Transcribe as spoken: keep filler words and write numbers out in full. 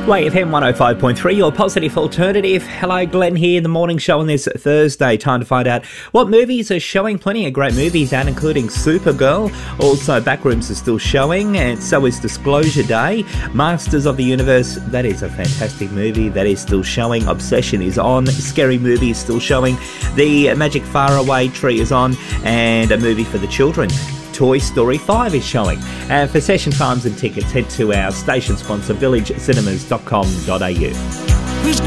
Way F M one oh five point three, your positive alternative. Hello, Glenn here, the morning show on this Thursday. Time to find out what movies are showing. Plenty of great movies out, including Supergirl. Also, Backrooms is still showing, and so is Disclosure Day. Masters of the Universe, that is a fantastic movie. That is still showing. Obsession is on. Scary Movie is still showing. The Magic Faraway Tree is on, and a movie for the children, Toy Story five, is showing. Uh, for session times and tickets, head to our station sponsor, village cinemas dot com dot a u.